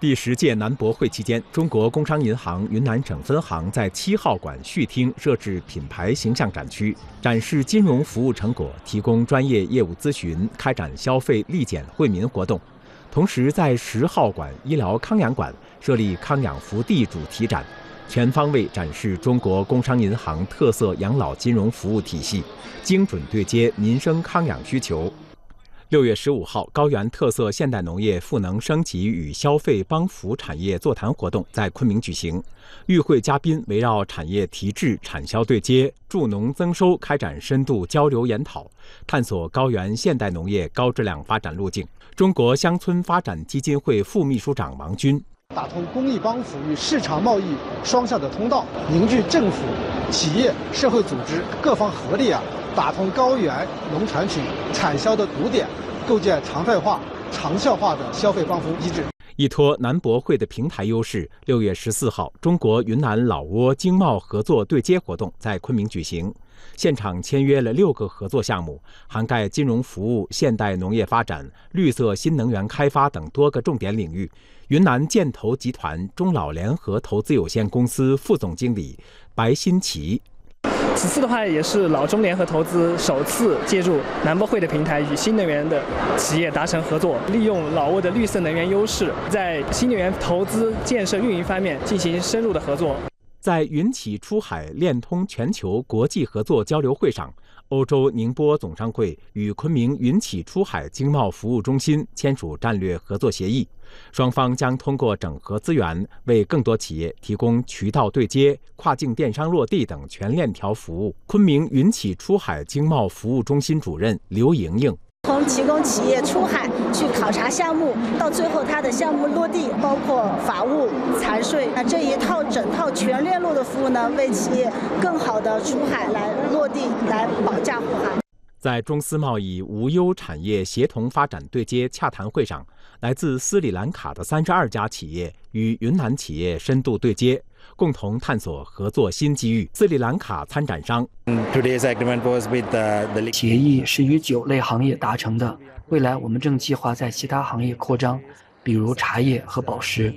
第10届南博会期间，中国工商银行云南省分行在7号馆序厅设置品牌形象展区，展示金融服务成果，提供专业业务咨询，开展消费立减惠民活动。同时，在10号馆医疗康养馆设立康养福地主题展，全方位展示中国工商银行特色养老金融服务体系，精准对接民生康养需求。6月15号，高原特色现代农业赋能升级与消费帮扶产业座谈活动在昆明举行。与会嘉宾围绕产业提质、产销对接、助农增收开展深度交流研讨，探索高原现代农业高质量发展路径。中国乡村发展基金会副秘书长王军： 打通公益帮扶与市场贸易双向的通道，凝聚政府、企业、社会组织各方合力打通高原农产品产销的堵点，构建常态化、长效化的消费帮扶机制。 依托南博会的平台优势，6月14号，中国云南老挝经贸合作对接活动在昆明举行。现场签约了6个合作项目，涵盖金融服务、现代农业发展、绿色新能源开发等多个重点领域。云南建投集团中老联合投资有限公司副总经理白新奇： 此次的话，也是老中联合投资首次借助南博会的平台，与新能源的企业达成合作，利用老挝的绿色能源优势，在新能源投资、建设、运营方面进行深入的合作。 在云企出海链通全球国际合作交流会上，欧洲宁波总商会与昆明云企出海经贸服务中心签署战略合作协议，双方将通过整合资源，为更多企业提供渠道对接、跨境电商落地等全链条服务。昆明云企出海经贸服务中心主任刘莹莹： 从提供企业出海去考察项目，到最后它的项目落地，包括法务、财税，这一套整套全链路的服务呢，为企业更好的出海来落地，来保驾护航。 在中斯贸易无忧产业协同发展对接洽谈会上，来自斯里兰卡的32家企业与云南企业深度对接，共同探索合作新机遇。斯里兰卡参展商： 协议是与9类行业达成的，未来我们正计划在其他行业扩张，比如茶叶和宝石。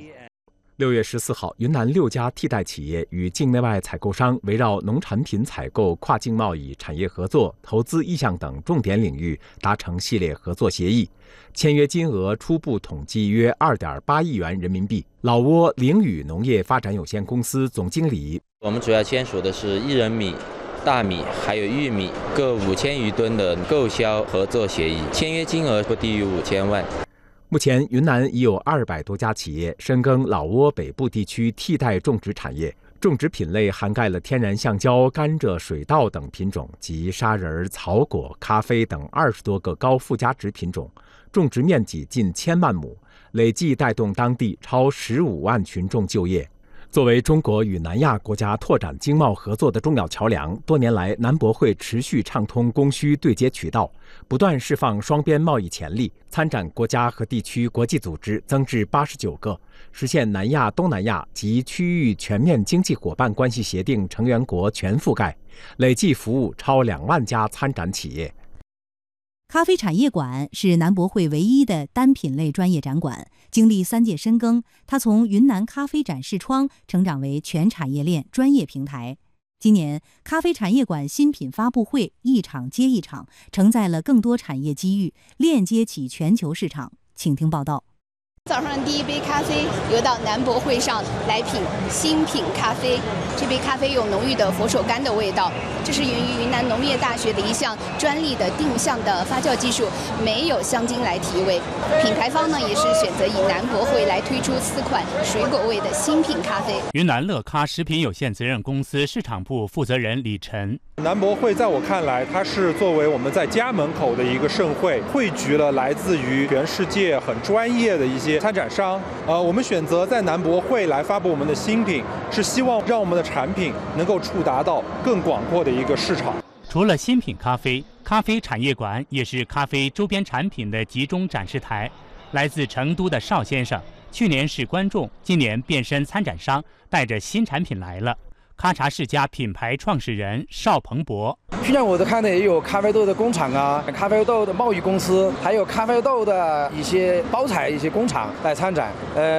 6月14号，云南6家替代企业与境内外采购商围绕农产品采购、跨境贸易、产业合作、投资意向等重点领域达成系列合作协议，签约金额初步统计约2.8亿元人民币。老挝凌宇农业发展有限公司总经理： 我们主要签署的是薏仁米、大米还有玉米各5000余吨的购销合作协议，签约金额不低于5000万。 目前，云南已有200多家企业深耕老挝北部地区替代种植产业，种植品类涵盖了天然橡胶、甘蔗、水稻等品种及沙仁、草果、咖啡等20多个高附加值品种，种植面积近1000万亩，累计带动当地超15万群众就业。作为中国与南亚国家拓展经贸合作的重要桥梁，多年来南博会持续畅通供需对接渠道，不断释放双边贸易潜力，参展国家和地区国际组织增至89个，实现南亚、东南亚及区域全面经济伙伴关系协定成员国全覆盖，累计服务超2万家参展企业。 咖啡产业馆是南博会唯一的单品类专业展馆，经历3届深耕，它从云南咖啡展示窗成长为全产业链专业平台。今年咖啡产业馆新品发布会一场接一场，承载了更多产业机遇，链接起全球市场。请听报道。 早上的第一杯咖啡游到南博会上来品新品咖啡，这杯咖啡有浓郁的佛手柑的味道，这是源于云南农业大学的一项专利的定向的发酵技术，没有香精来提味。品牌方呢也是选择以南博会来推出4款水果味的新品咖啡。 云南乐咖食品有限责任公司市场部负责人李晨： 南博会在我看来，它是作为我们在家门口的一个盛会，汇聚了来自于全世界很专业的一些参展商。我们选择在南博会来发布我们的新品，是希望让我们的产品能够触达到更广阔的一个市场。 除了新品咖啡，咖啡产业馆也是咖啡周边产品的集中展示台。来自成都的邵先生，去年是观众，今年变身参展商，带着新产品来了。咖茶世家品牌创始人邵鹏博： 去年我都看到也有咖啡豆的工厂啊，咖啡豆的贸易公司，还有咖啡豆的一些包材一些工厂来参展。